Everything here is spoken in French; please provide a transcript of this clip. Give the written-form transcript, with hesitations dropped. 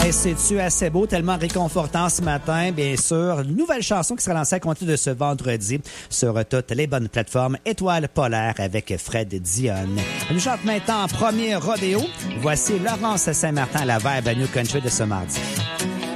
Hey, c'est-tu assez beau, tellement réconfortant ce matin, bien sûr. Une nouvelle chanson qui sera lancée à compter de ce vendredi sur toutes les bonnes plateformes. Étoile polaire avec Fred Dionne. Elle nous chante maintenant en premier rodéo. Voici Laurence Saint-Martin à la Vibe New Country de ce mardi.